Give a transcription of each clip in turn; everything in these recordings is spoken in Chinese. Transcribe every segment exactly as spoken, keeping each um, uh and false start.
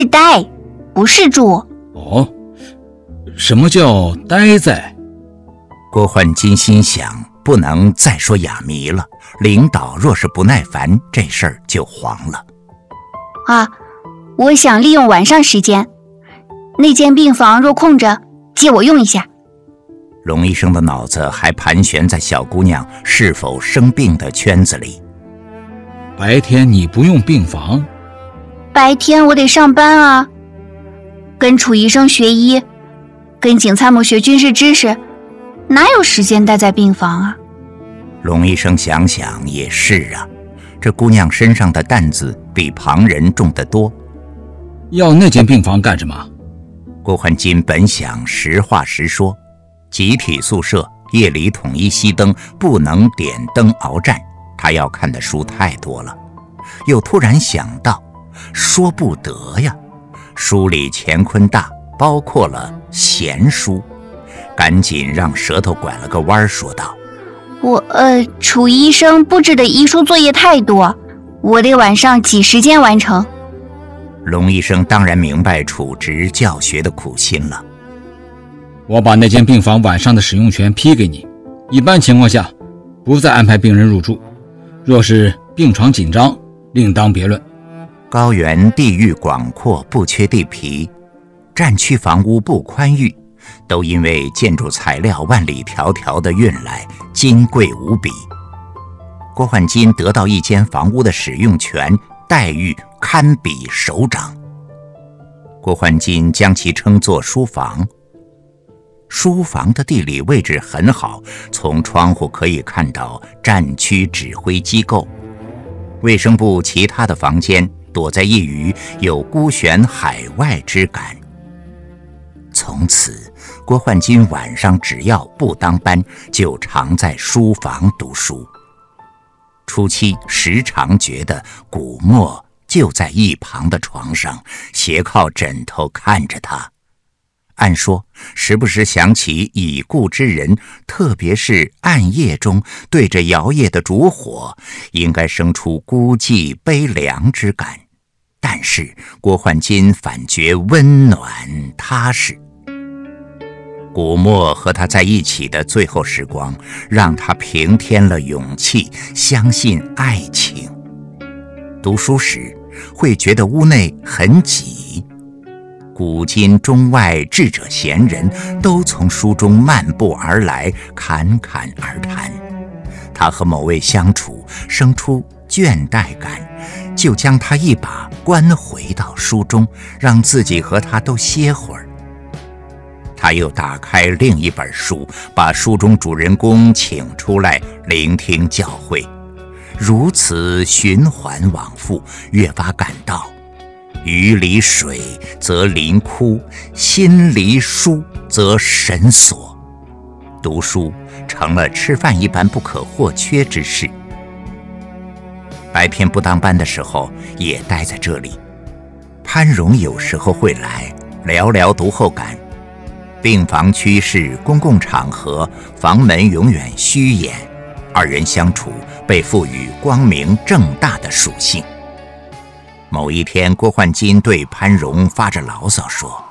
是呆，不是住。 哦，什么叫呆在？ 郭焕金心想，不能再说哑谜了，领导若是不耐烦，这事儿就黄了。 啊，我想利用晚上时间，那间病房若空着，借我用一下。 龙医生的脑子还盘旋在小姑娘是否生病的圈子里。 白天你不用病房？ 白天我得上班啊，跟楚医生学医，跟景参谋学军事知识，哪有时间待在病房啊？ 龙医生想想也是啊，这姑娘身上的担子比旁人重得多。 要那间病房干什么？ 郭焕金本想实话实说，集体宿舍夜里统一熄灯，不能点灯鏖战，他要看的书太多了。又突然想到，说不得呀，书里乾坤大，包括了闲书，赶紧让舌头拐了个弯，说道： 我呃，楚医生布置的医书作业太多，我得晚上挤时间完成。 龙医生当然明白楚直教学的苦心了。 我把那间病房晚上的使用权批给你，一般情况下不再安排病人入住，若是病床紧张，另当别论。 高原地域广阔，不缺地皮，战区房屋不宽裕，都因为建筑材料万里迢迢地运来，金贵无比。郭焕金得到一间房屋的使用权，待遇堪比首长。郭焕金将其称作书房。书房的地理位置很好，从窗户可以看到战区指挥机构。卫生部其他的房间躲在一隅，有孤悬海外之感。从此，郭焕金晚上只要不当班，就常在书房读书。初期时常觉得古墨就在一旁的床上，斜靠枕头看着他。按说时不时想起已故之人，特别是暗夜中对着摇曳的烛火，应该生出孤寂悲凉之感。但是郭焕金反觉温暖踏实。古墨和他在一起的最后时光，让他平添了勇气，相信爱情。读书时会觉得屋内很挤，古今中外智者贤人都从书中漫步而来，侃侃而谈。他和某位相处，生出倦怠感，就将他一把关回到书中，让自己和他都歇会儿。他又打开另一本书，把书中主人公请出来聆听教诲，如此循环往复，越发感到鱼离水则鳞枯，心离书则神锁。读书成了吃饭一般不可或缺之事。白天不当班的时候也待在这里，潘荣有时候会来聊聊读后感。病房区是公共场合，房门永远虚掩，二人相处被赋予光明正大的属性。某一天，郭焕金对潘荣发着牢骚说：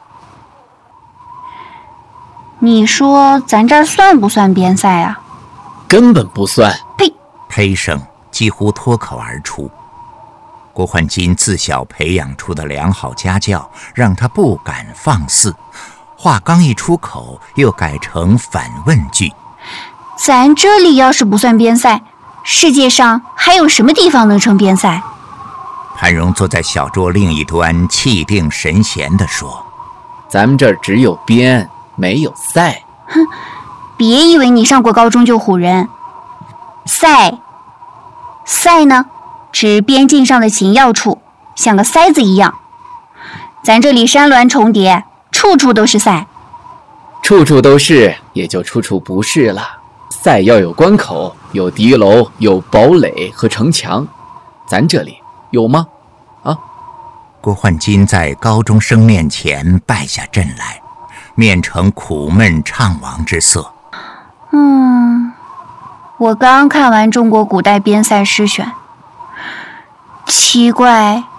你说咱这儿算不算边塞啊？ 根本不算。 呸！ 呸声几乎脱口而出。郭焕金自小培养出的良好家教，让他不敢放肆。话刚一出口，又改成反问句： 咱这里要是不算边塞，世界上还有什么地方能成边塞？ 潘荣坐在小桌另一端，气定神闲地说： 咱们这儿只有边，没有塞。 哼，别以为你上过高中就唬人。塞，塞呢，指边境上的紧要处，像个塞子一样。咱这里山峦重叠，处处都是塞。 处处都是，也就处处不是了。塞要有关口，有敌楼，有堡垒和城墙，咱这里有吗？啊！ 郭焕金在高中生面前败下阵来，面呈苦闷怅惘之色。 嗯，我刚看完中国古代边塞诗选，奇怪，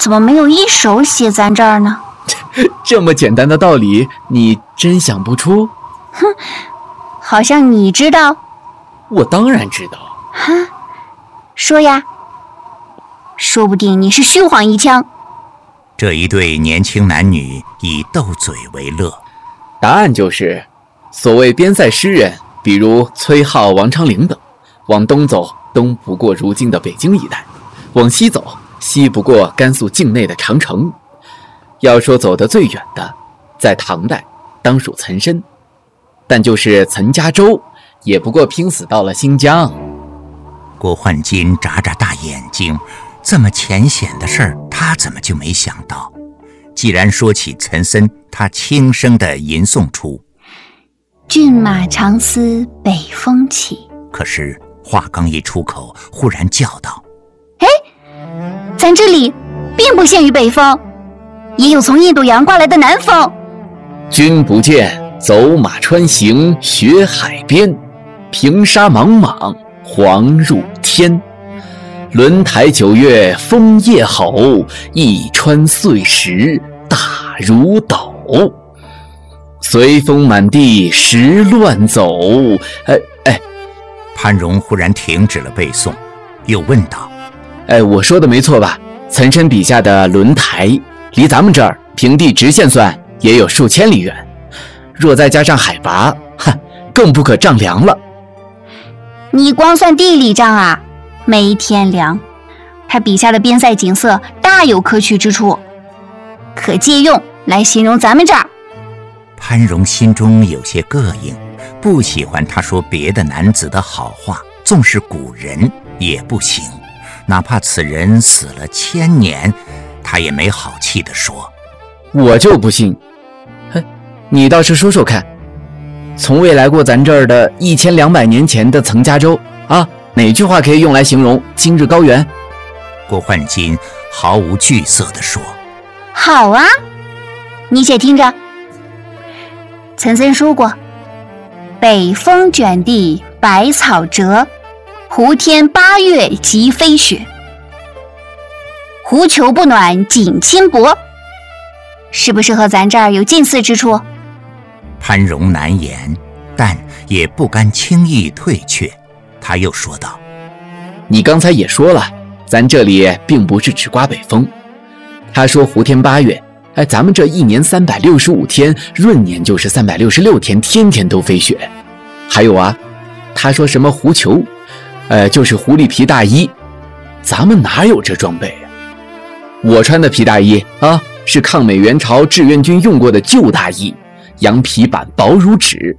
怎么没有一手写咱这儿呢？ 这么简单的道理，你真想不出？ 哼，好像你知道。 我当然知道。 哈，说呀，说不定你是虚晃一枪。 这一对年轻男女以斗嘴为乐。 答案就是，所谓边塞诗人，比如崔颢、王昌龄等，往东走，东不过如今的北京一带；往西走，西不过甘肃境内的长城。要说走得最远的，在唐代当属岑参，但就是岑家洲，也不过拼死到了新疆。 郭焕金眨眨大眼睛，这么浅显的事儿，他怎么就没想到？既然说起岑参，他轻声地吟诵出骏马长嘶北风起。 可是话刚一出口，忽然叫道： 哎，咱这里并不限于北风，也有从印度洋刮来的南风。 君不见，走马穿行雪海边，平沙莽莽，黄入天。轮台九月风夜吼，一川碎石大如斗。随风满地石乱走。哎哎， 潘荣忽然停止了背诵，又问道： 哎，我说的没错吧？岑参笔下的轮台，离咱们这儿平地直线算也有数千里远，若再加上海拔，哼，更不可丈量了。 你光算地理账啊，没天量。他笔下的边塞景色大有可取之处，可借用来形容咱们这儿。 潘荣心中有些膈应，不喜欢他说别的男子的好话，纵是古人也不行，哪怕此人死了千年，他也没好气地说： 我就不信。嘿，你倒是说说看，从未来过咱这儿的一千两百年前的岑家洲啊，哪句话可以用来形容今日高原？ 郭焕金毫无惧色地说： 好啊，你且听着。岑参说过：北风卷地百草折，胡天八月即飞雪。狐裘不暖锦衾薄，是不是和咱这儿有近似之处？ 潘荣难言，但也不甘轻易退却。他又说道： 你刚才也说了，咱这里并不是只刮北风。他说胡天八月，哎，咱们这一年三百六十五天，闰年就是三百六十六天，天天都飞雪。还有啊，他说什么狐裘，呃，就是狐狸皮大衣，咱们哪有这装备啊？我穿的皮大衣啊，是抗美援朝志愿军用过的旧大衣，羊皮板薄如纸。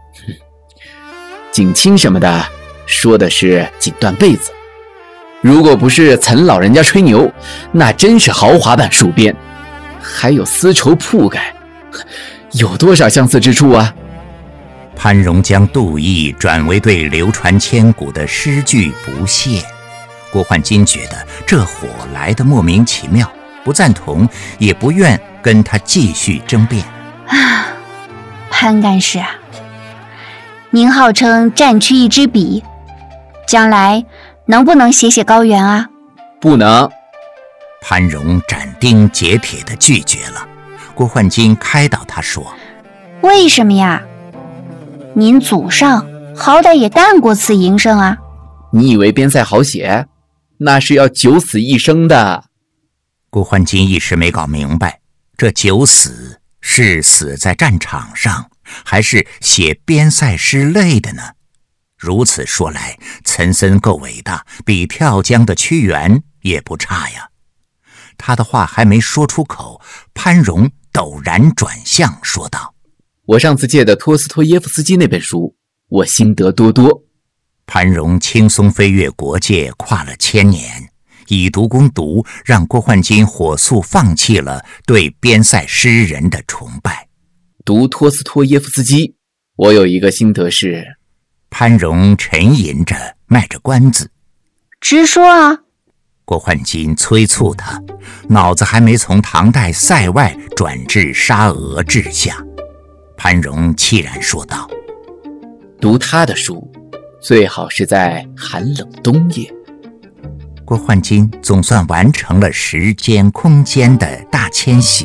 锦衾什么的，说的是锦缎被子。如果不是岑老人家吹牛，那真是豪华版戍边。还有丝绸铺盖，有多少相似之处啊？ 潘荣将妒意转为对流传千古的诗句不屑。郭焕金觉得这火来得莫名其妙，不赞同，也不愿跟他继续争辩。 啊，潘干事啊，您号称战区一支笔，将来能不能写写高原啊？ 不能。 潘荣斩钉截铁地拒绝了。郭焕金开导他说： 为什么呀？您祖上好歹也干过此营生啊。 你以为边塞好写？那是要九死一生的。 郭焕金一时没搞明白，这九死是死在战场上，还是写边塞诗类的呢？如此说来，岑参够伟大，比跳江的屈原也不差呀。他的话还没说出口，潘荣陡然转向说道： 我上次借的托斯托耶夫斯基那本书，我心得多多。 潘荣轻松飞越国界，跨了千年，以毒攻毒，让郭焕金火速放弃了对边塞诗人的崇拜。 读托斯托耶夫斯基，我有一个心得是…… 潘荣沉吟着，卖着关子。 直说啊。 郭焕金催促他，脑子还没从唐代塞外转至沙俄治下。潘荣凄然说道： 读他的书，最好是在寒冷冬夜。 郭焕金总算完成了时间空间的大迁徙，